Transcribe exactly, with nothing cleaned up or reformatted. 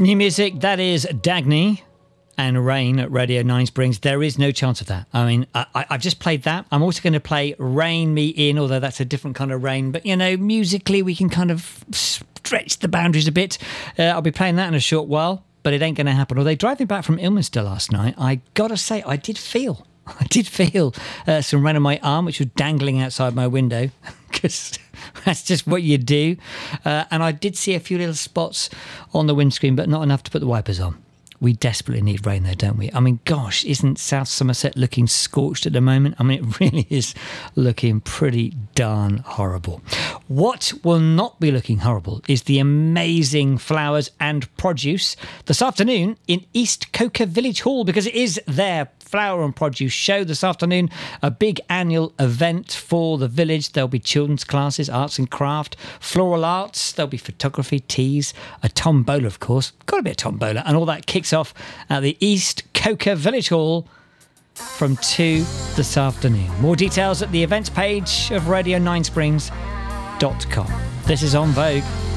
New music, that is Dagny and Rain at Radio nine Springs. There is no chance of that. I mean, I, I've just played that. I'm also going to play Rain Me In, although that's a different kind of rain. But, you know, musically we can kind of stretch the boundaries a bit. Uh, I'll be playing that in a short while, but it ain't going to happen. Although driving back from Ilminster last night, I got to say, I did feel... I did feel uh, some rain on my arm, which was dangling outside my window, because that's just what you do. Uh, and I did see a few little spots on the windscreen, but not enough to put the wipers on. We desperately need rain there, don't we? I mean, gosh, isn't South Somerset looking scorched at the moment? I mean, it really is looking pretty darn horrible. What will not be looking horrible is the amazing flowers and produce this afternoon in East Coker Village Hall, because it is their flower and produce show this afternoon, a big annual event for the village. There'll be children's classes, arts and craft, floral arts, there'll be photography, teas, a tombola, of course, got to be a tombola, and all that kicks off at the East Coker Village Hall from two this afternoon. More details at the events page of radio nine springs dot com. This is On Vogue.